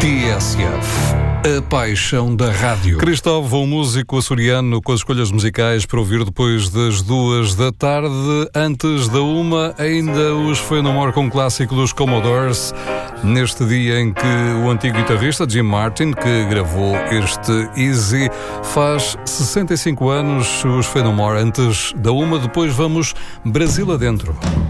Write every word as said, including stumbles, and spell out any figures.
T S F, a paixão da rádio. Cristóvão, músico açoriano, com as escolhas musicais para ouvir depois das duas da tarde. Antes da uma, ainda os Foi No More com o clássico dos Commodores, neste dia em que o antigo guitarrista Jim Martin, que gravou este Easy, faz sessenta e cinco anos. Os Foi No More. Antes da uma, depois vamos Brasil adentro.